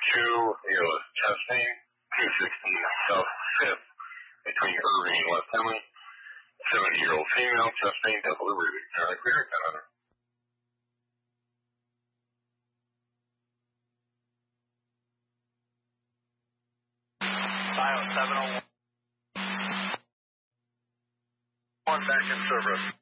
EOS testing, 216 South 5th, between Irving and West Henley. 70-year-old female, testing, double reading. Clear, Canada. Bio 701. Back in service.